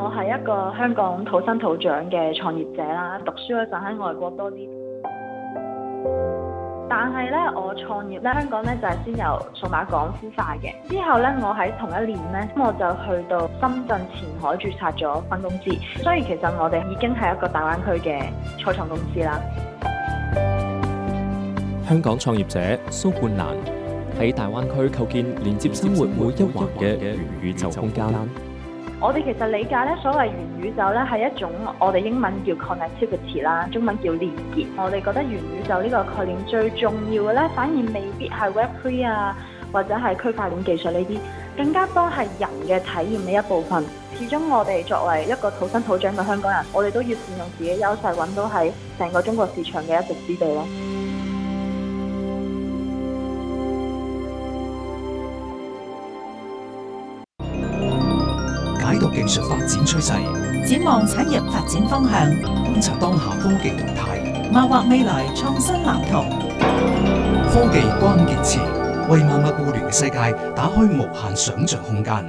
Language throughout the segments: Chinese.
我係一個香港土生土長嘅創業者啦，讀書嗰陣喺外國多啲。但係咧，我創業咧，香港咧就係先由數碼港孵化嘅。之後咧，我喺同一年咧，我就去到深圳前海註冊咗分公司。所以其實我哋已經係一個大灣區嘅初創公司啦。 香港創業者蘇冠蘭喺大灣區構建連接生活每一環嘅元宇宙空間。 我哋其實理解咧，所謂元宇宙咧係一種我哋英文叫 connectivity 啦，中文叫連結。我哋覺得元宇宙呢個概念最重要嘅咧，反而未必係 Web3 啊，或者係區塊鏈技術呢啲，更加多係人嘅體驗嘅一部分。始終我哋作為一個土生土長嘅香港人，我哋都要善用自己優勢，揾到喺成個中國市場嘅一席之地咯。 解讀技術發展趨勢， 展望產業發展方向， 觀察當下科技動態， 謀劃未來創新藍圖。 科技關鍵詞，為萬物互聯嘅世界打開無限想像空間。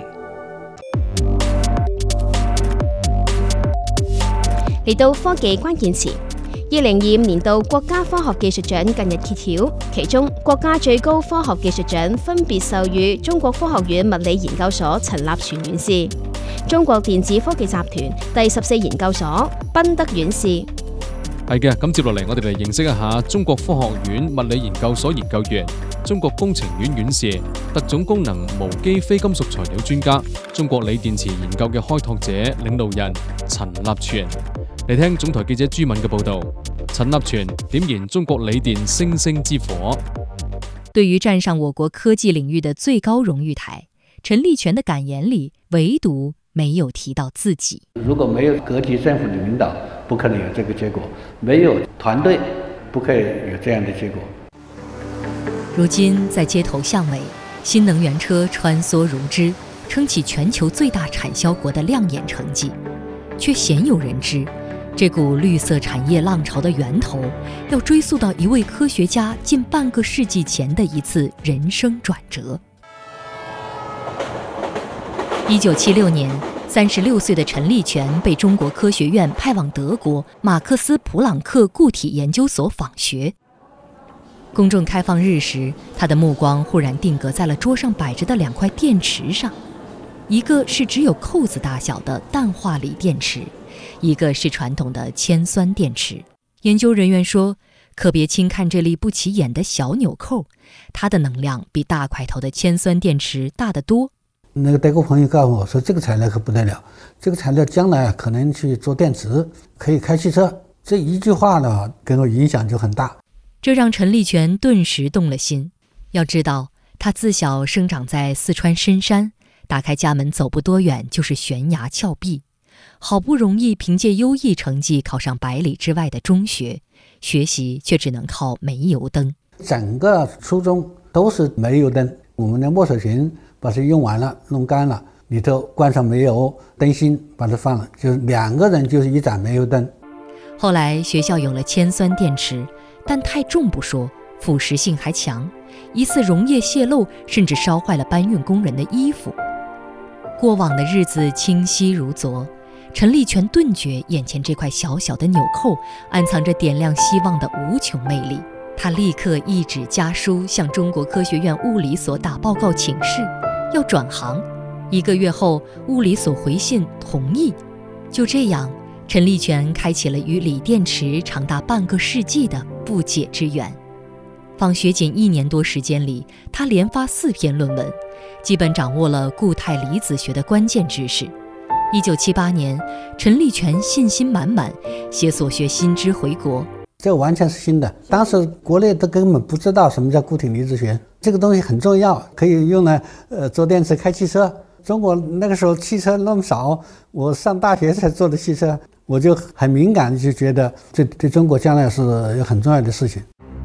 嚟到科技關鍵詞，2025年度國家科學技術獎近日揭曉，其中國家最高科學技術獎分別授予中國科學院物理研究所陳立全院士、中國電子科技集團第14研究所賓德院士。 係嘅，咁接落嚟我哋嚟認識一下中國科學院物理研究所研究員、中國工程院院士、特種功能無機非金屬材料專家、中國鋰電池研究嘅開拓者、領導人陳立全。嚟聽總台記者朱敏嘅報道。陳立全點燃中國鋰電星星之火。 對於站上我國科技領域的最高榮譽台，陳立全的感言裡唯獨沒有提到自己。 如果沒有各級政府的領導，不可能有這個結果；沒有團隊，不可以有這樣的結果。 如今在街頭巷尾，新能源車穿梭如織，撐起全球最大產銷國的亮眼成績，卻鮮有人知，這股綠色產業浪潮的源頭，要追溯到一位科學家近半個世紀前的一次人生轉折。1976年，36歲的陳立全被中國科學院派往德國馬克思普朗克固體研究所訪學。公眾開放日時，他的目光忽然定格在了桌上擺着的兩塊電池上，一個是只有扣子大小的氮化鋰電池，一個是傳統的鉛酸電池。研究人員說，可別輕看這粒不起眼的小紐扣，它的能量比大塊頭的鉛酸電池大得多。 那個德國朋友告訴我說，這個材料可不得了，這個材料將來可能去做電池，可以開汽車。這一句話呢，給我影響就很大。 這讓陳立全頓時動了心。要知道，他自小生長在四川深山，打開家門走不多遠就是懸崖峭壁，好不容易憑借優異成績考上百里之外的中學，學習卻只能靠煤油燈。 整個初中都是煤油燈，我們的墨水瓶把它用完了，弄乾了，裡頭灌上煤油燈芯，把它放了，就是兩個人就是一盞煤油燈。 後來學校有了鉛酸電池，但太重不說，腐蝕性還強，一次溶液洩漏，甚至燒壞了搬運工人的衣服。過往的日子清晰如昨，陳立全頓覺眼前這塊小小的紐扣暗藏着點亮希望的無窮魅力。他立刻一紙家書向中國科學院物理所打報告請示，要轉行。1個月後，物理所回信同意。就這樣，陳立全開啟了與鋰電池長達半個世紀的不解之緣。訪學僅1年多時間裡，他連發4篇論文，基本掌握了固態離子學的關鍵知識。1978年，陳立全信心滿滿，攜所學新知回國。 這完全是新的，當時國內都根本不知道什麼叫固體離子學，這個東西很重要，可以用來做電池開汽車。中國那個時候汽車那麼少，我上大學才做的汽車，我就很敏感，就覺得這對中國將來是有很重要的事情。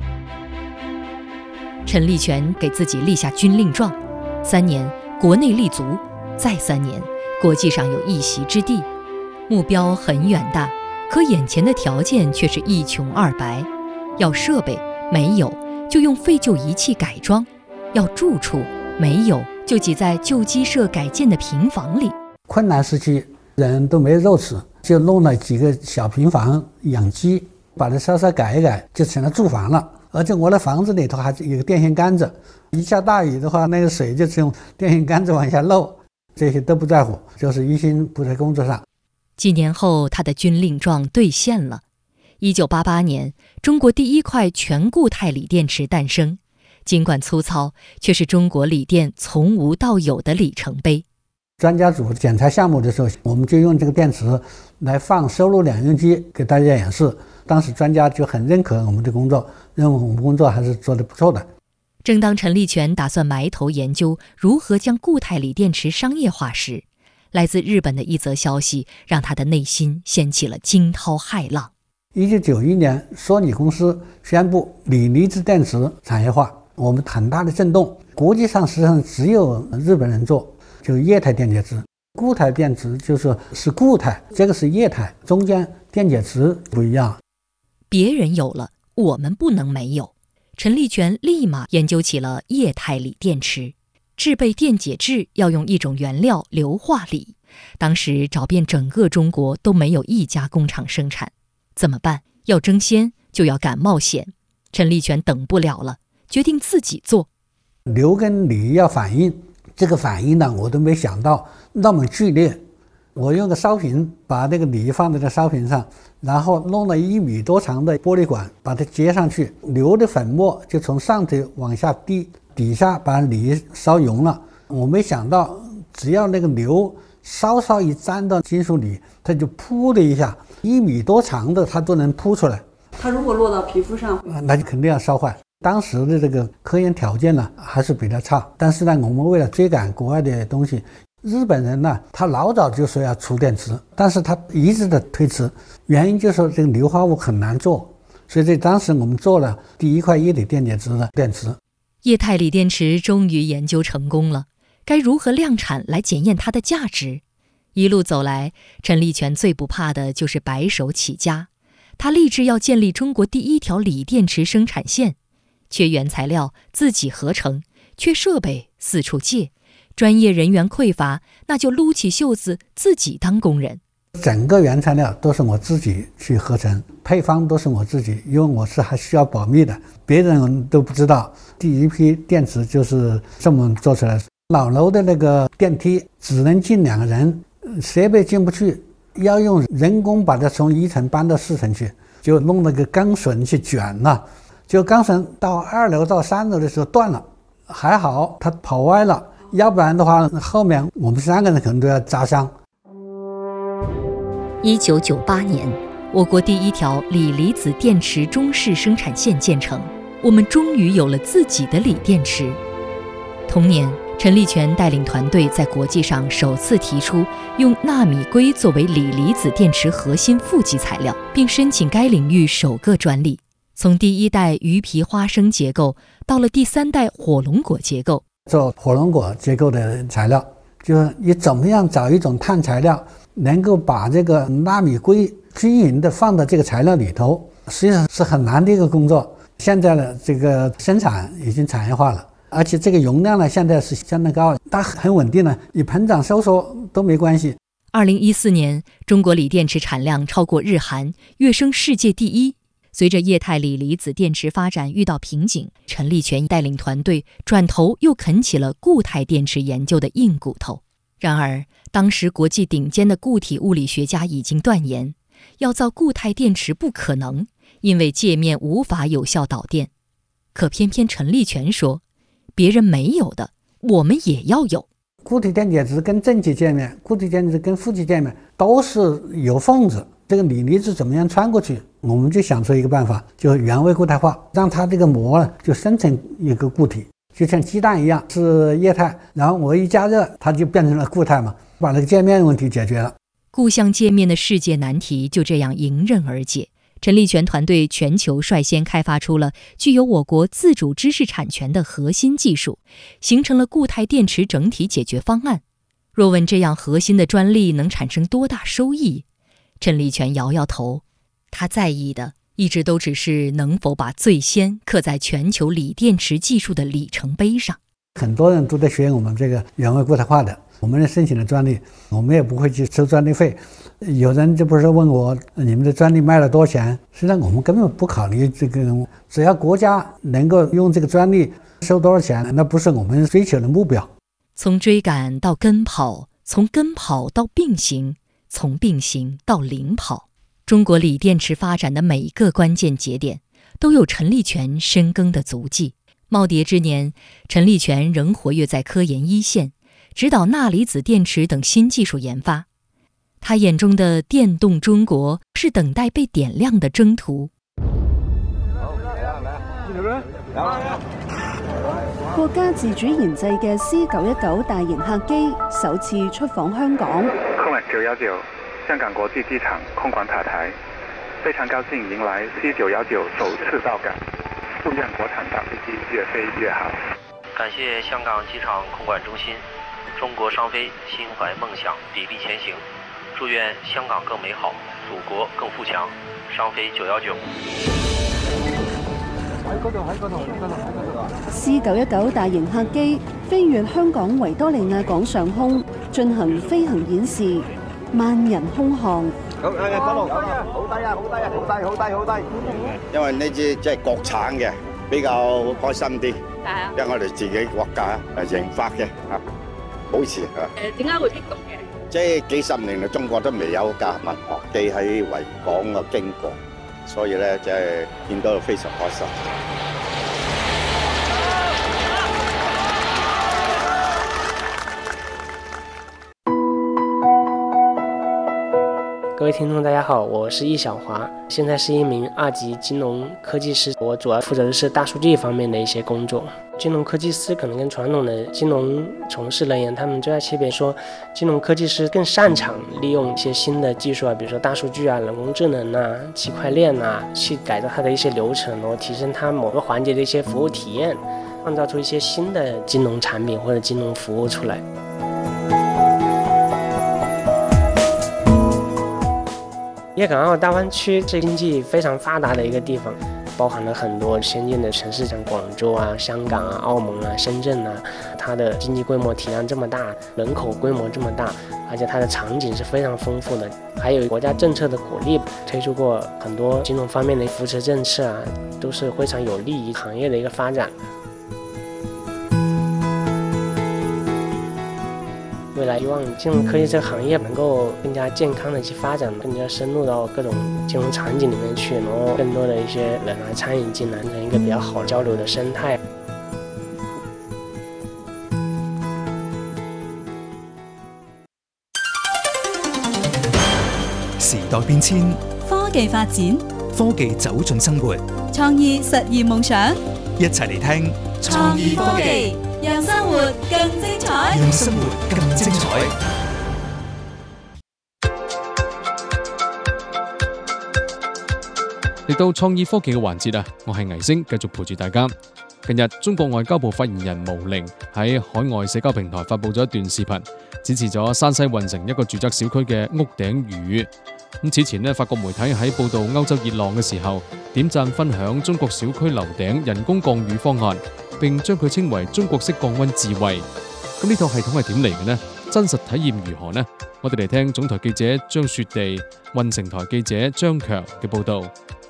陳立全給自己立下軍令狀：3年國內立足，再3年國際上有一席之地。目標很遠大，可眼前的條件卻是一窮二白。要設備沒有，就用廢舊儀器改裝；要住處沒有，就擠在舊雞舍改建的平房裡。 困難時期人都没肉吃，就弄了几个小平房养鸡，把它稍稍改一改，就成了住房了。而且我的房子里头还有个电线杆子，一下大雨的话，那个水就从电线杆子往下漏，这些都不在乎，就是一心扑在工作上。 几年后，他的军令状兑现了。1988年，中国第一块全固态锂电池诞生，尽管粗糙，却是中国锂电从无到有的里程碑。 专家组检查项目的时候，我们就用这个电池来放收录两用机给大家演示。当时专家就很认可我们的工作，认为我们工作还是做得不错的。 正当陈立全打算埋头研究如何将固态锂电池商业化时，来自日本的一则消息让他的内心掀起了惊涛骇浪。 1991年，索尼公司宣布锂离子电池产业化，我们很大的震动。国际上实际上只有日本人做，就是液态电解质。固态电池是固态，这个是液态，中间电解质不一样。 别人有了，我们不能没有。陈立全立马研究起了液态锂电池。制备电解质要用一种原料硫化锂，当时找遍整个中国都没有一家工厂生产。怎么办？要争先就要敢冒险。陈立全等不了了，决定自己做。 硫跟锂要反应，这个反应呢，我都没想到那么剧烈。我用个烧瓶把那个锂放在这烧瓶上，然后弄了1米多长的玻璃管把它接上去，硫的粉末就从上头往下滴，底下把锂烧溶了。我没想到只要那个硫稍稍一沾到金属锂，它就噗的一下，1米多长的它都能噗出来。 它如果落到皮肤上， 那就肯定要烧坏。当时的这个科研条件呢还是比较差，但是呢，我们为了追赶国外的东西，日本人呢他老早就说要出电池，但是他一直的推迟，原因就是说这个硫化物很难做，所以在当时我们做了第一块液体电解质的电池。 液态锂电池终于研究成功了，该如何量产来检验它的价值？一路走来，陈立全最不怕的就是白手起家。他立志要建立中国第一条锂电池生产线，缺原材料自己合成，缺设备四处借，专业人员匮乏，那就撸起袖子自己当工人。 整个原材料都是我自己去合成，配方都是我自己，因为我是还需要保密的，别人都不知道。第一批电池就是这么做出来的。老楼的那个电梯只能进2个人，设备进不去，要用人工把它从1层搬到4层去，就弄那个钢绳去卷了，就钢绳到2楼到3楼的时候断了，还好它跑歪了，要不然的话后面我们3个人可能都要砸伤。 1998年，我国第一条锂离子电池中式生产线建成，我们终于有了自己的锂电池。同年，陈立全带领团队在国际上首次提出用纳米硅作为锂离子电池核心负极材料，并申请该领域首个专利。从第1代鱼皮花生结构到了第3代火龙果结构， 做火龙果结构的材料，就是你怎么样找一种碳材料能够把这个纳米硅均匀的放到这个材料里头，实际上是很难的一个工作。现在的这个生产已经产业化了，而且这个容量呢现在是相当高，它很稳定了，你膨胀收缩都没关系。 2014年，中国锂电池产量超过日韩，跃升世界第1。随着液态锂离子电池发展遇到瓶颈，陈立全带领团队转头又啃起了固态电池研究的硬骨头。然而，当时国际顶尖的固体物理学家已经断言，要造固态电池不可能，因为界面无法有效导电。可偏偏陈立全说，别人没有的，我们也要有。 固体电解质跟正极界面，固体电解质跟负极界面都是有缝子，这个锂离子怎么样穿过去？我们就想出一个办法，就是原位固态化，让它这个膜就生成一个固体，就像鸡蛋一样是液态，然后我一加热它就变成了固态嘛，把那个界面问题解决了。 固相界面的世界难题就这样迎刃而解。陈立全团队全球率先开发出了具有我国自主知识产权的核心技术，形成了固态电池整体解决方案。若问这样核心的专利能产生多大收益，陈立全摇摇头，他在意的一直都只是能否把最先刻在全球锂电池技术的里程碑上。 很多人都在学我们这个原位固态化的， 我们申请了专利，我们也不会去收专利费。有人就不是问我你们的专利卖了多少钱，实际上我们根本不考虑这个，只要国家能够用这个专利收多少钱，那不是我们追求的目标。 从追赶到跟跑，从跟跑到并行，从并行到领跑，中国锂电池发展的每一个关键节点都有陈立全深耕的足迹。耄耋之年，陈立全仍活跃在科研一线，指导钠离子电池等新技术研发。他眼中的电动中国是等待被點亮的征途。 國家自主研製嘅 C919 大型客機首次出訪香港。 空運919香港國際機場空管塔台，非常高興迎來 C919首次到港，祝願國產大飛機越飛越好。 感謝香港機場空管中心，中國商飛心懷夢想，砥砺前行。祝願香港更美好，祖國更富強。商飛919。 C919 大型客機飛越香港維多利亞港上空，進行飛行演示，萬人空巷。 好低啊！好低啊！好低！因為呢支即係國產嘅，比較開心啲。因為我哋自己國家研發嘅好似點解會激動嘅？ 即係幾十年嚟，中國都未有架民航機喺維港嘅經過，所以咧即係見到非常開心。 各位听众大家好，我是易小华，现在是一名2级金融科技师，我主要负责的是大数据方面的一些工作。金融科技师可能跟传统的金融从事人员他们最大区别说，金融科技师更擅长利用一些新的技术啊，比如说大数据啊、人工智能啊、区块链啊，去改造它的一些流程，然后提升它某个环节的一些服务体验，创造出一些新的金融产品或者金融服务出来。粤港澳大湾区是经济非常发达的一个地方，包含了很多先进的城市，像广州啊、香港啊、澳门啊、深圳啊，它的经济规模体量这么大，人口规模这么大，而且它的场景是非常丰富的，还有国家政策的鼓励，推出过很多金融方面的扶持政策啊，都是非常有利于行业的一个发展。未来希望金融科技这个行业能够更加健康的去发展，更加深入到各种金融场景里面去，然后更多的一些人来参与进来，成一个比较好交流的生态。 時代變遷， 科技發展， 科技走進生活， 創意實現夢想。 一齊嚟聽創意科技，讓生活更精彩。 讓生活更精彩。 嚟到創意科技嘅環節啊，我係倪星，繼續陪住大家。近日，中國外交部發言人毛寧喺海外社交平台發布咗一段視頻，展示咗山西運城一個住宅小區嘅屋頂魚魚。此前呢，法國媒體喺報導歐洲熱浪嘅時候，點讚分享中國小區樓頂人工降雨方案，並將佢稱為中國式降溫智慧。咁呢套系統係點嚟嘅呢？真實體驗如何呢？我哋嚟聽總台記者張雪地、運城台記者張強嘅報導。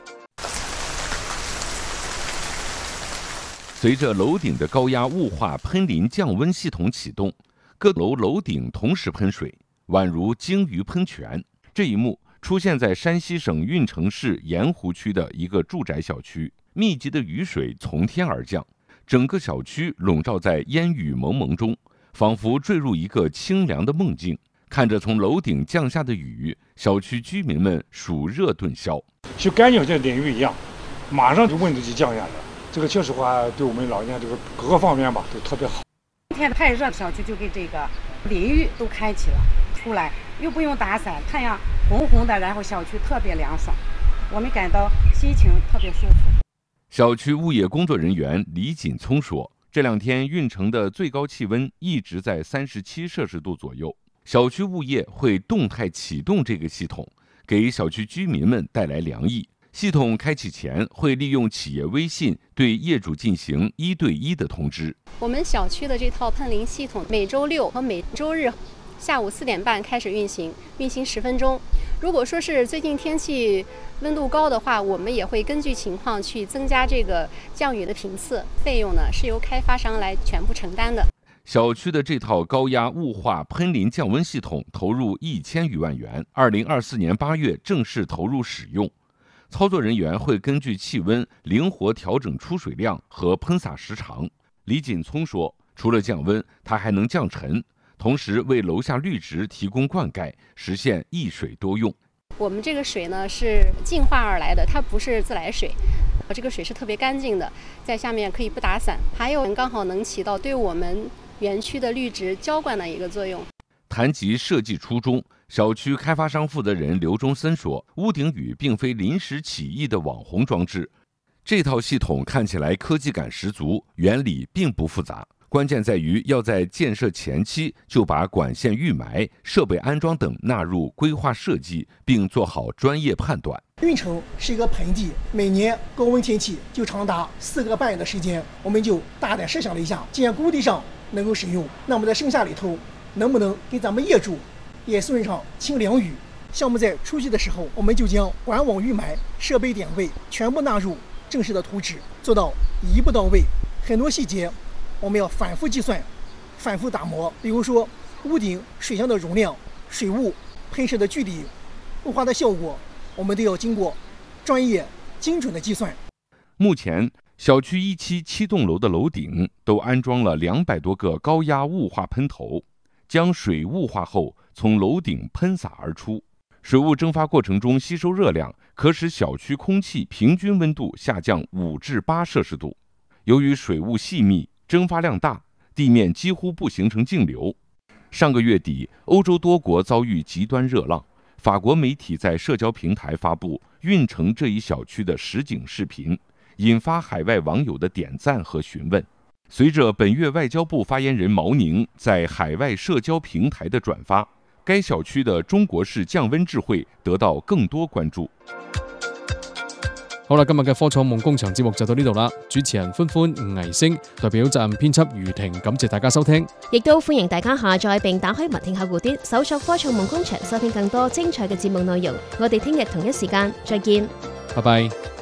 隨着樓頂的高壓霧化噴淋降溫系統啟動，各樓樓頂同時噴水，宛如鯨魚噴泉。這一幕出現在山西省運城市鹽湖區的一個住宅小區，密集的雨水從天而降，整個小區籠罩在煙雨蒙蒙中，仿佛墜入一個清涼的夢境。看着從樓頂降下的雨，小區居民們暑熱頓消。 就感覺像淋雨一樣，馬上就溫度就降下來了。這個確實話對我們老人家這個各個方面吧都特別好。 天太熱，小區就給這個淋浴都開啟了，出來又不用打傘，太陽紅紅的，然後小區特別涼爽，我們感到心情特別舒服。 小區物業工作人員李錦聰說，這兩天運城的最高氣溫一直在37攝氏度左右，小區物業會動態啟動這個系統，給小區居民們帶來涼意。 系统开启前会利用企业微信对业主进行1对1的通知。 我们小区的这套喷淋系统每周6和每周日下午4点半开始运行10分钟。如果说是最近天气温度高的话，我们也会根据情况去增加这个降雨的频次，费用呢是由开发商来全部承担的。 小区的这套高压雾化喷淋降温系统投入1000余万元，2024年8月正式投入使用。操作人员会根据气温灵活调整出水量和喷洒时长。李锦聪说，除了降温，它还能降尘，同时为楼下绿植提供灌溉，实现一水多用。 我们这个水呢是净化而来的，它不是自来水，这个水是特别干净的，在下面可以不打伞，还有刚好能起到对我们园区的绿植浇灌的一个作用。 谈及设计初衷，小区开发商负责人刘忠森说，屋顶雨并非临时起意的网红装置，这套系统看起来科技感十足，原理并不复杂，关键在于要在建设前期就把管线预埋、设备安装等纳入规划设计，并做好专业判断。 运城是一个盆地，每年高温天气就长达4个半月的时间，我们就大胆设想了一下，既然工地上能够使用，那么在盛夏里头能不能给咱们业主也送上清凉雨？项目在初期的时候，我们就将管网预埋、设备点位全部纳入正式的图纸，做到一步到位。很多细节我们要反复计算、反复打磨，比如说屋顶水箱的容量、水雾喷射的距离、雾化的效果，我们都要经过专业精准的计算。 目前小区1期7栋楼的楼顶都安装了200多个高压雾化喷头，将水雾化后从楼顶喷洒而出。水雾蒸发过程中吸收热量，可使小区空气平均温度下降5至8摄氏度。由于水雾细密、蒸发量大，地面几乎不形成径流。上个月底，欧洲多国遭遇极端热浪，法国媒体在社交平台发布运城这一小区的实景视频，引发海外网友的点赞和询问。随着本月外交部发言人毛宁在海外社交平台的转发，该小区的中國式降温智慧得到更多關注。 好啦，今日嘅科創夢工場節目就到呢度啦。主持人歡歡、倪星，代表責任編輯余婷，感謝大家收聽。 亦都歡迎大家下載並打開文聽客戶端，搜索科創夢工場，收聽更多精彩嘅節目內容。我哋聽日同一時間再見。 拜拜。